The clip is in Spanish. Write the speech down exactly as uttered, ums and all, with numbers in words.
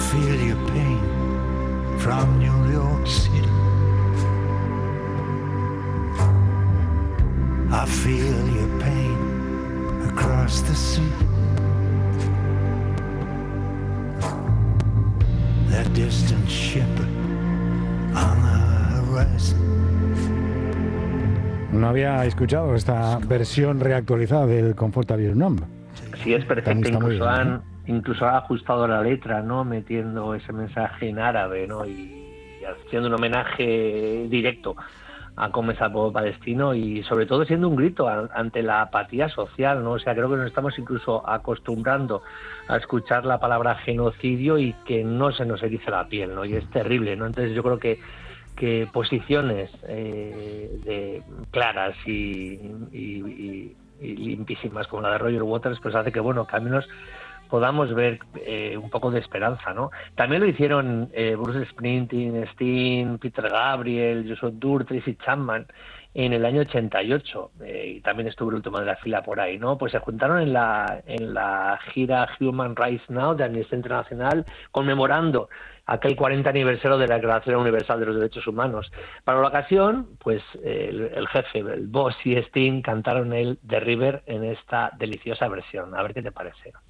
feel your pain from New York City. I feel your pain across the sea. That distant ship on the horizon. No había escuchado esta versión reactualizada del Comfortable Numb. Sí, es perfecto. Incluso bien, han, ¿no? incluso ha ajustado la letra, ¿no? Metiendo ese mensaje en árabe, ¿no? Y, y haciendo un homenaje directo a cómo es el pueblo palestino y sobre todo siendo un grito a, ante la apatía social, ¿no? O sea, creo que nos estamos incluso acostumbrando a escuchar la palabra genocidio y que no se nos erice la piel, ¿no? Y es terrible, ¿no? Entonces yo creo que que posiciones eh, de, claras y, y, y, y limpísimas como la de Roger Waters pues hace que, bueno, que al menos podamos ver eh, un poco de esperanza, ¿no? También lo hicieron eh, Bruce Springsteen, Sting, Peter Gabriel, Joshua Durr, Tracy Chapman en el año ochenta y ocho, eh, y también estuvo el último de la fila por ahí, ¿no? Pues se juntaron en la en la gira Human Rights Now de Amnistía Internacional conmemorando aquel cuarenta aniversario de la Declaración Universal de los Derechos Humanos. Para la ocasión, pues el, el jefe, el boss y Sting cantaron el The River en esta deliciosa versión. A ver qué te parece.